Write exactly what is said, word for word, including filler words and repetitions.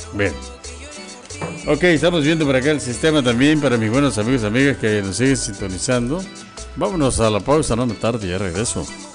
Bien. Ok, estamos viendo por acá el sistema también para mis buenos amigos y amigas que nos siguen sintonizando. Vámonos a la pausa, no me tarde, ya regreso.